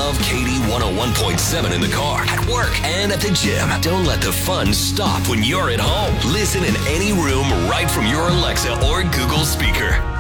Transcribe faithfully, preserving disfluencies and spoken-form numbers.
Love Katie one oh one point seven in the car, at work, and at the gym. Don't let the fun stop when you're at home. Listen in any room right from your Alexa or Google speaker.